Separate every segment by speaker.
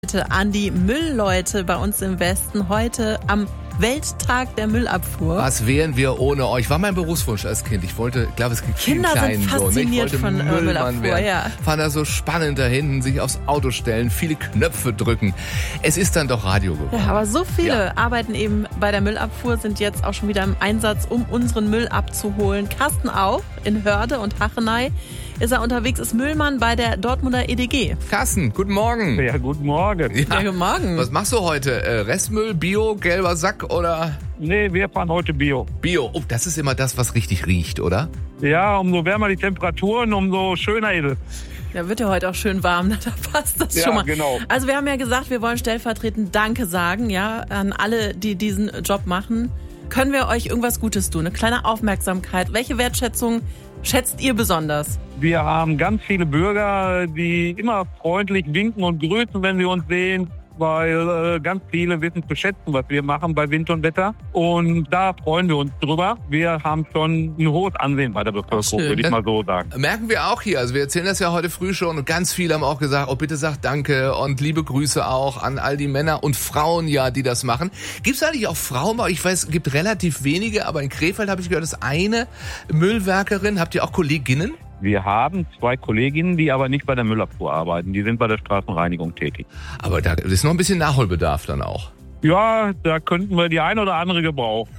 Speaker 1: heute an die Müllleute bei uns im Westen. Heute am Welttag der Müllabfuhr.
Speaker 2: Was wären wir ohne euch? War mein Berufswunsch als Kind. Ich glaube, es gibt
Speaker 1: Kinder sind fasziniert von Müllabfuhr,
Speaker 2: werden.
Speaker 1: Ja.
Speaker 2: Fand das so spannend da hinten, sich aufs Auto stellen, viele Knöpfe drücken. Es ist dann doch Radio geworden.
Speaker 1: Ja, aber so viele arbeiten eben bei der Müllabfuhr, sind jetzt auch schon wieder im Einsatz, um unseren Müll abzuholen. Carsten auch, in Hörde und Hachenay ist er unterwegs, ist Müllmann bei der Dortmunder EDG.
Speaker 2: Carsten, guten Morgen.
Speaker 3: Ja, guten Morgen.
Speaker 1: Ja, guten Morgen.
Speaker 2: Was machst du heute? Restmüll, Bio, gelber Sack oder?
Speaker 3: Nee, wir fahren heute Bio.
Speaker 2: Bio, oh, das ist immer das, was richtig riecht, oder?
Speaker 3: Ja, umso wärmer die Temperaturen, umso schöner ist es.
Speaker 1: Ja, wird ja heute auch schön warm, da passt das schon mal.
Speaker 3: Genau.
Speaker 1: Also wir haben ja gesagt, wir wollen stellvertretend Danke sagen, ja, an alle, die diesen Job machen. Können wir euch irgendwas Gutes tun? Eine kleine Aufmerksamkeit. Welche Wertschätzung schätzt ihr besonders?
Speaker 3: Wir haben ganz viele Bürger, die immer freundlich winken und grüßen, wenn sie uns sehen, weil ganz viele wissen zu schätzen, was wir machen bei Wind und Wetter. Und da freuen wir uns drüber. Wir haben schon ein hohes Ansehen bei der Bevölkerung, würde ich mal so sagen.
Speaker 2: Merken wir auch hier. Also wir erzählen das ja heute früh schon und ganz viele haben auch gesagt, oh bitte sagt Danke und liebe Grüße auch an all die Männer und Frauen, ja, die das machen. Gibt es eigentlich auch Frauen? Ich weiß, es gibt relativ wenige, aber in Krefeld habe ich gehört, ist eine Müllwerkerin. Habt ihr auch Kolleginnen?
Speaker 3: Wir haben 2 Kolleginnen, die aber nicht bei der Müllabfuhr arbeiten. Die sind bei der Straßenreinigung tätig.
Speaker 2: Aber da ist noch ein bisschen Nachholbedarf dann auch.
Speaker 3: Ja, da könnten wir die eine oder andere gebrauchen.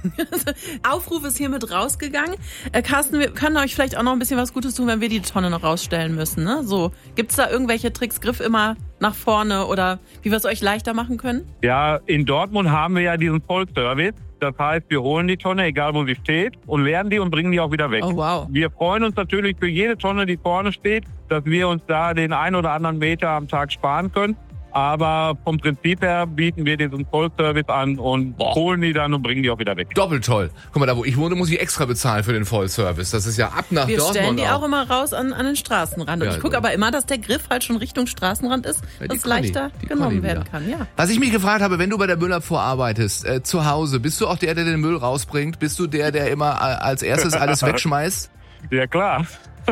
Speaker 1: Aufruf ist hiermit rausgegangen. Carsten, wir können euch vielleicht auch noch ein bisschen was Gutes tun, wenn wir die Tonne noch rausstellen müssen. Ne? So, gibt's da irgendwelche Tricks, Griff immer nach vorne oder wie wir es euch leichter machen können?
Speaker 3: Ja, in Dortmund haben wir ja diesen Vollservice. Das heißt, wir holen die Tonne, egal wo sie steht, und leeren die und bringen die auch wieder weg.
Speaker 1: Oh, wow.
Speaker 3: Wir freuen uns natürlich für jede Tonne, die vorne steht, dass wir uns da den ein oder anderen Meter am Tag sparen können. Aber vom Prinzip her bieten wir diesen Vollservice an und holen die dann und bringen die auch wieder weg.
Speaker 2: Doppelt toll. Guck mal, da wo ich wohne, muss ich extra bezahlen für den Vollservice. Das ist ja ab nach
Speaker 1: Wir
Speaker 2: Dortmund.
Speaker 1: Wir stellen die auch immer raus an den Straßenrand. Und
Speaker 2: Ja,
Speaker 1: ich gucke aber immer, dass der Griff halt schon Richtung Straßenrand ist,
Speaker 2: Ja,
Speaker 1: dass leichter genommen werden kann. Ja.
Speaker 2: Was ich mich gefragt habe, wenn du bei der Müllabfuhr arbeitest, zu Hause, bist du auch der den Müll rausbringt? Bist du der immer als erstes alles wegschmeißt?
Speaker 3: Ja, klar.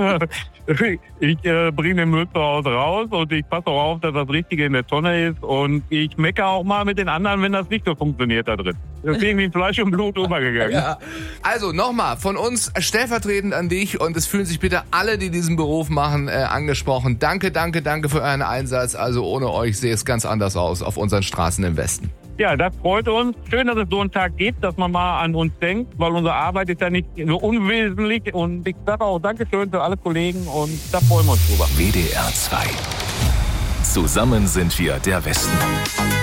Speaker 3: Ich bringe den Müll zu Hause raus und ich passe auch auf, dass das Richtige in der Tonne ist. Und ich meckere auch mal mit den anderen, wenn das nicht so funktioniert da drin. Das ist irgendwie in Fleisch und Blut übergegangen.
Speaker 2: Ja. Also nochmal, von uns stellvertretend an dich und es fühlen sich bitte alle, die diesen Beruf machen, angesprochen. Danke für euren Einsatz. Also ohne euch sähe es ganz anders aus auf unseren Straßen im Westen.
Speaker 3: Ja, das freut uns. Schön, dass es so einen Tag gibt, dass man mal an uns denkt, weil unsere Arbeit ist ja nicht so unwesentlich. Und ich sage auch Dankeschön für alle Kollegen und da freuen wir uns drüber.
Speaker 4: WDR 2. Zusammen sind wir der Westen.